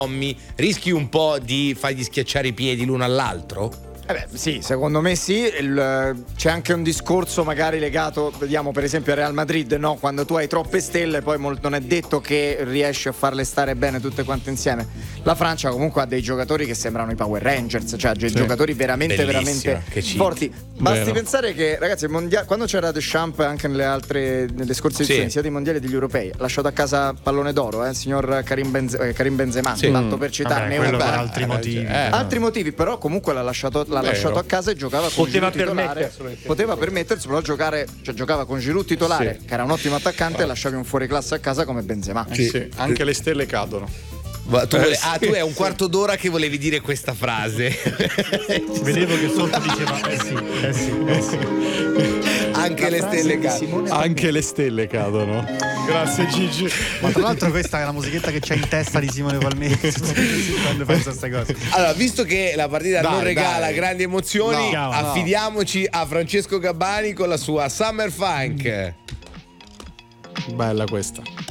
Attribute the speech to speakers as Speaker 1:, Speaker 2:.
Speaker 1: rischi un po' di fargli schiacciare i piedi l'uno all'altro?
Speaker 2: Sì, secondo me sì. C'è anche un discorso magari legato, vediamo per esempio al Real Madrid, no? Quando tu hai troppe stelle poi non è detto che riesci a farle stare bene tutte quante insieme. La Francia comunque ha dei giocatori che sembrano i Power Rangers, cioè dei giocatori veramente forti. Basti pensare che, ragazzi, quando c'era Deschamps anche nelle scorse edizioni, sia dei mondiali che degli europei, ha lasciato a casa pallone d'oro, il signor Karim Benzema, tanto per citarne uno.
Speaker 3: Per altri motivi.
Speaker 2: Altri motivi, però comunque l'ha lasciato a casa e giocava con Giroud titolare. Poteva permettersi, però giocava con Giroud titolare, che era un ottimo attaccante, e lasciavi un fuoriclasse a casa come Benzema.
Speaker 4: Anche le stelle cadono.
Speaker 1: Tu è un quarto d'ora che volevi dire questa frase.
Speaker 3: Vedevo che sotto diceva sì.
Speaker 1: Anche le stelle cadono.
Speaker 4: Grazie Gigi.
Speaker 3: Ma tra l'altro questa è la musichetta che c'è in testa di Simone Palmetti quando pensa a queste cose.
Speaker 1: Allora, visto che la partita non regala grandi emozioni, affidiamoci a Francesco Gabbani con la sua Summer Funk.
Speaker 4: Bella questa.